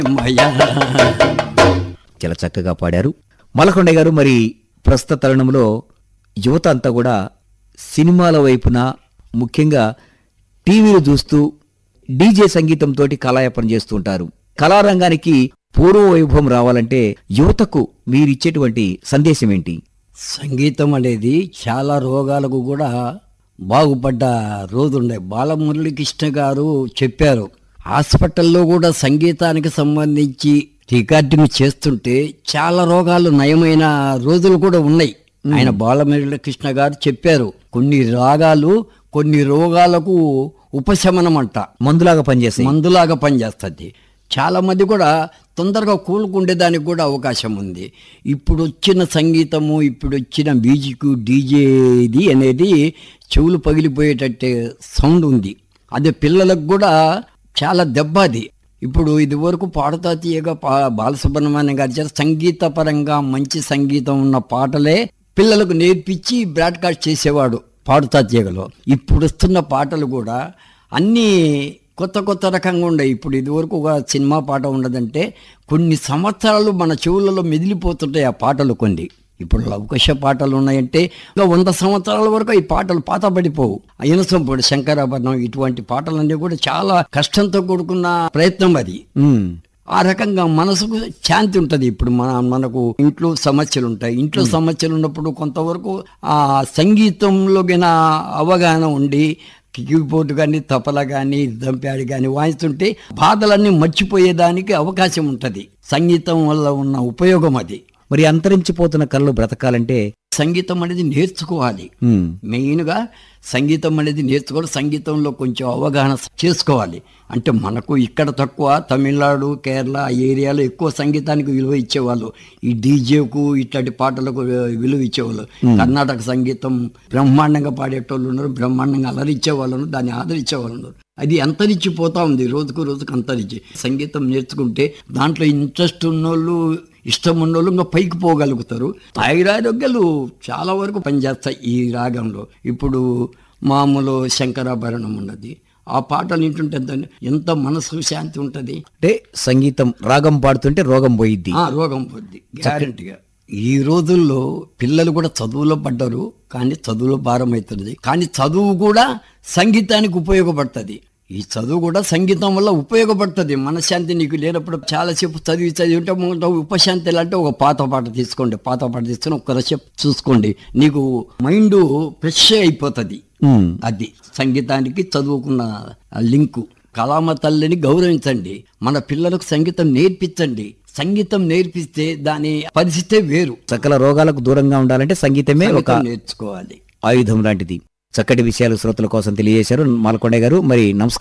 మయా చాలా చక్కగా పాడారు మలకొండ గారు. మరి ప్రస్తుత తరుణంలో యువత అంతా కూడా సినిమాల వైపున ముఖ్యంగా టీవీలు చూస్తూ డీజే సంగీతంతో కాలయాపన చేస్తూ ఉంటారు. కళారంగానికి పూర్వ వైభవం రావాలంటే యువతకు మీరిచ్చేటువంటి సందేశం ఏంటి? సంగీతం అనేది చాలా రోగాలకు కూడా బాగుపడ్డ రోజుండే. బాలమురళీకృష్ణ గారు చెప్పారు, హాస్పిటల్లో కూడా సంగీతానికి సంబంధించి రికార్డింగ్ చేస్తుంటే చాలా రోగాలు నయమైన రోజులు కూడా ఉన్నాయి. ఆయన బాలమురళీకృష్ణ గారు చెప్పారు, కొన్ని రాగాలు కొన్ని రోగాలకు ఉపశమనం అంట, మందులాగా పనిచేస్తుంది. చాలా మంది కూడా తొందరగా కూలుకుండేదానికి కూడా అవకాశం ఉంది. ఇప్పుడు వచ్చిన సంగీతము, ఇప్పుడు వచ్చిన మ్యూజిక్, డీజేది అనేది చెవులు పగిలిపోయేటట్టే సౌండ్ ఉంది. అదే పిల్లలకు కూడా చాలా దెబ్బ అది. ఇప్పుడు ఇది వరకు పాడుతా తీయగా బాలసుబ్రహ్మణ్యం గారి చేత సంగీత పరంగా మంచి సంగీతం ఉన్న పాటలే పిల్లలకు నేర్పించి బ్రాడ్కాస్ట్ చేసేవాడు పాడుతా తీయగలో. ఇప్పుడు వస్తున్న పాటలు కూడా అన్నీ కొత్త రకంగా ఉన్నాయి. ఇప్పుడు ఇదివరకు ఒక సినిమా పాట ఉండదంటే కొన్ని సంవత్సరాలు మన చెవులలో మెదిలిపోతుంటాయి ఆ పాటలు. కొన్ని ఇప్పుడు లవకుశ పాటలు ఉన్నాయంటే ఇంకా 100 సంవత్సరాల వరకు ఈ పాటలు పాత పడిపోవు. ఇనసంపూడి, శంకరాభరణం ఇటువంటి పాటలన్నీ కూడా చాలా కష్టంతో కూడుకున్న ప్రయత్నం అది. ఆ రకంగా మనసుకు శాంతి ఉంటుంది. ఇప్పుడు మనకు ఇంట్లో సమస్యలు ఉంటాయి. ఇంట్లో సమస్యలు ఉన్నప్పుడు కొంతవరకు ఆ సంగీతంలో అవగాహన ఉండి కీబోర్డు కానీ తపల కానీ దంప్యాడి కానీ వాయిస్తుంటే బాధలన్నీ మర్చిపోయేదానికి అవకాశం ఉంటుంది. సంగీతం వల్ల ఉన్న ఉపయోగం అది. మరి అంతరించిపోతున్న కళలు బ్రతకాలంటే సంగీతం అనేది నేర్చుకోవాలి. మెయిన్గా సంగీతం అనేది నేర్చుకోవాలి. సంగీతంలో కొంచెం అవగాహన చేసుకోవాలి. అంటే మనకు ఇక్కడ తక్కువ, తమిళనాడు, కేరళ ఆ ఏరియాలో ఎక్కువ సంగీతానికి విలువ ఇచ్చేవాళ్ళు. ఈ డీజేకు ఇట్లాంటి పాటలకు విలువ ఇచ్చేవాళ్ళు. కర్ణాటక సంగీతం బ్రహ్మాండంగా పాడేటోళ్ళు ఉన్నారు, బ్రహ్మాండంగా అలరించేవాళ్ళు ఉన్నారు, దాన్ని ఆదరించేవాళ్ళు ఉన్నారు. అది అంతరించిపోతా ఉంది, రోజుకు అంతరించి. సంగీతం నేర్చుకుంటే దాంట్లో ఇంట్రెస్ట్ ఉన్నోళ్ళు, ఇష్టం ఉన్నోళ్ళు ఇంకా పైకి పోగలుగుతారు. ఆయురారోగ్యాలు చాలా వరకు పనిచేస్తాయి ఈ రాగంలో. ఇప్పుడు మామూలు శంకరాభరణం ఉన్నది, ఆ పాటలు వింటుంటే ఎంత మనసు శాంతి ఉంటుంది. అంటే సంగీతం రాగం పాడుతుంటే రోగం పోయిద్ది. రోగం పోద్ది గ్యారెంటీగా. ఈ రోజుల్లో పిల్లలు కూడా చదువులో పడ్డారు, కానీ చదువులో భారం అవుతుంది. కానీ చదువు కూడా సంగీతానికి ఉపయోగపడుతుంది. ఈ చదువు కూడా సంగీతం వల్ల ఉపయోగపడుతుంది. మనశ్శాంతి నీకు లేనప్పుడు చాలాసేపు చదివి ఉంటే ఉపశాంతి ఎలా అంటే ఒక పాత పాట తీసుకోండి, ఒక్కరసేపు చూసుకోండి, నీకు మైండ్ ఫ్రెష్ అయిపోతుంది. అది సంగీతానికి చదువుకున్న లింకు. కళామ తల్లిని గౌరవించండి, మన పిల్లలకు సంగీతం నేర్పించండి. సంగీతం నేర్పిస్తే దాని పరిస్థితే వేరు. సకల రోగాలకు దూరంగా ఉండాలంటే సంగీతమే ఒక నేర్చుకోవాలి, ఆయుధం లాంటిది. చక్కటి విషయాలు శ్రోతల కోసం తెలియజేశారు మలకొండ గారు. మరి నమస్కారం.